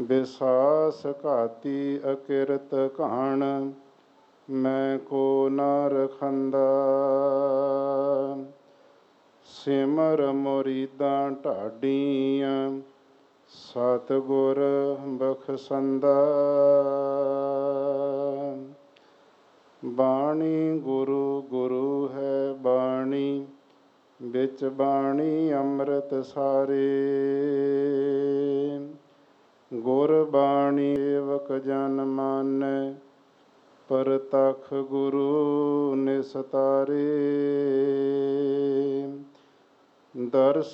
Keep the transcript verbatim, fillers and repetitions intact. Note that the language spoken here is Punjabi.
ਵਿਸਾਸ ਘਾਤੀ ਅਕਿਰਤ ਘਾਣ, ਮੈਂ ਕੋ ਨਾ ਰਖੰਦਾ। ਸਿਮਰ ਮੁਰੀਦਾਂ ਢਾਡੀਆਂ, ਸਤਿਗੁਰ ਬਖਸ਼ੰਦਾ। ਬਾਣੀ ਗੁਰੂ ਗੁਰੂ ਹੈ ਬਾਣੀ, ਵਿੱਚ ਬਾਣੀ ਅੰਮ੍ਰਿਤ ਸਾਰੇ। ਗੁਰਬਾਣੀ ਸੇਵਕ ਜਨ ਮਾਨੈ, ਪ੍ਰਤੱਖ ਗੁਰੂ ਨਿਸਤਾਰੇ। ਦਰਸ